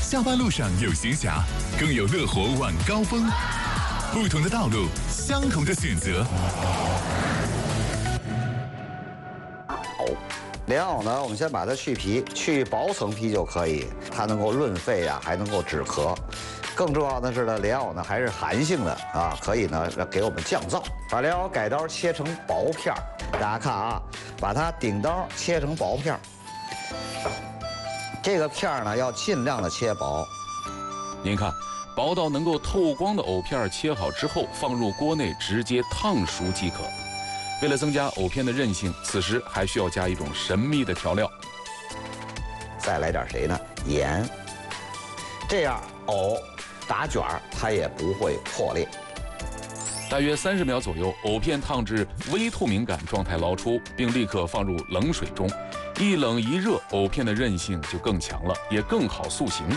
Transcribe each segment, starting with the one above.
下班路上有闲暇，更有乐活晚高峰。不同的道路，相同的选择。 莲藕呢，我们先把它去皮，去薄层皮就可以，它能够润肺啊，还能够止咳。更重要的是呢，莲藕呢还是寒性的啊，可以呢给我们降燥。把莲藕改刀切成薄片儿，大家看啊，把它顶刀切成薄片儿。这个片儿呢要尽量的切薄。 您看，薄到能够透光的藕片切好之后，放入锅内直接烫熟即可。为了增加藕片的韧性，此时还需要加一种神秘的调料。 再来点谁呢？盐。这样藕打卷儿它也不会破裂。 大约30秒左右，藕片烫至微透明感状态捞出，并立刻放入冷水中。一冷一热，藕片的韧性就更强了，也更好塑形。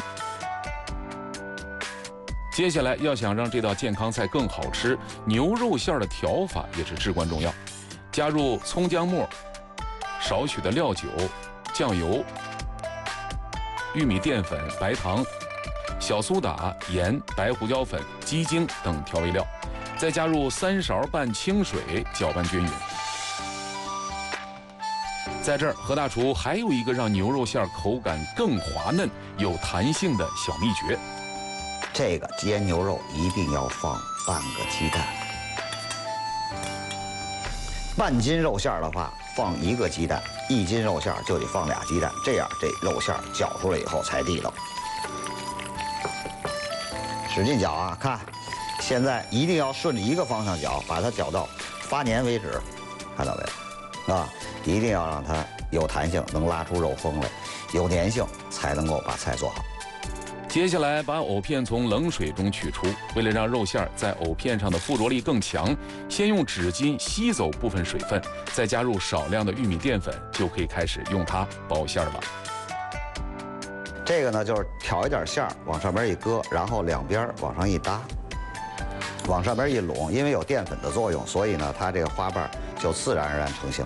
接下来要想让这道健康菜更好吃，牛肉馅的调法也是至关重要。加入葱姜末、少许的料酒、酱油、玉米淀粉、白糖、小苏打、盐、白胡椒粉、鸡精等调味料，再加入3勺半清水，搅拌均匀。在这儿，何大厨还有一个让牛肉馅口感更滑嫩、有弹性的小秘诀。 这个煎牛肉一定要放半个鸡蛋。半斤肉馅的话，放1个鸡蛋；1斤肉馅就得放2鸡蛋，这样这肉馅搅出来以后才地道。使劲搅啊！看，现在一定要顺着一个方向搅，把它搅到发粘为止。看到没有？啊，一定要让它有弹性，能拉出肉风来，有粘性才能够把菜做好。 接下来把藕片从冷水中取出，为了让肉馅在藕片上的附着力更强，先用纸巾吸走部分水分，再加入少量的玉米淀粉，就可以开始用它包馅了。 这个呢，就是挑一点馅儿往上边一搁，然后两边往上一搭，往上边一拢，因为有淀粉的作用，所以呢，它这个花瓣就自然而然成型。